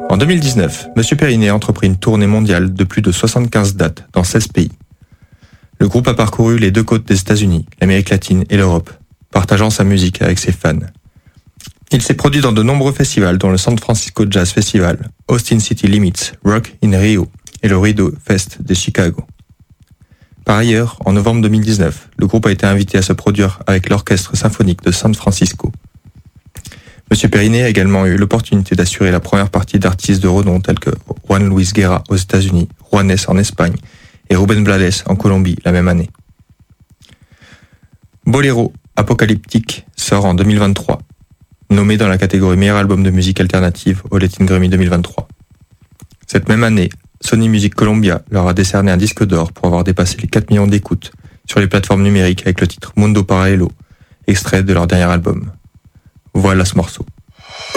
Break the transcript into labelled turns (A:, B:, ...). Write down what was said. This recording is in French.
A: En 2019, M. Periné a entrepris une tournée mondiale de plus de 75 dates dans 16 pays. Le groupe a parcouru les deux côtes des États-Unis, l'Amérique latine et l'Europe, partageant sa musique avec ses fans. Il s'est produit dans de nombreux festivals dont le San Francisco Jazz Festival, Austin City Limits, Rock in Rio et le Ruido Fest de Chicago. Par ailleurs, en novembre 2019, le groupe a été invité à se produire avec l'Orchestre symphonique de San Francisco. M. Periné a également eu l'opportunité d'assurer la première partie d'artistes de renom tels que Juan Luis Guerra aux États-Unis, Juanes en Espagne et Rubén Blades en Colombie la même année. Boléro Apocalyptique sort en 2023, nommé dans la catégorie meilleur album de musique alternative au Latin Grammy 2023. Cette même année, Sony Music Colombia leur a décerné un disque d'or pour avoir dépassé les 4 millions d'écoutes sur les plateformes numériques avec le titre Mundo Paralelo, extrait de leur dernier album. Voilà ce morceau.